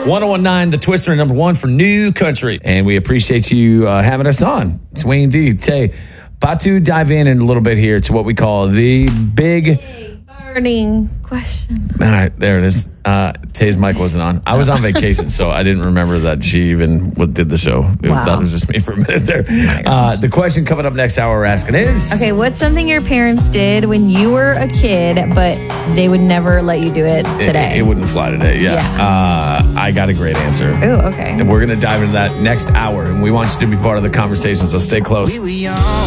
1019, the Twister, number one for New Country. And we appreciate you having us on. It's Wayne D. Tay. About to dive in a little bit here to what we call the big burning question. All right, there it is. Tay's mic wasn't on. I was on vacation, so I didn't remember that she even did the show. Wow. That was just me for a minute there. The question coming up next hour we're asking is... Okay, what's something your parents did when you were a kid, but they would never let you do it today? It wouldn't fly today, yeah. I got a great answer. Oh, okay. And we're going to dive into that next hour, and we want you to be part of the conversation, so stay close. We were young.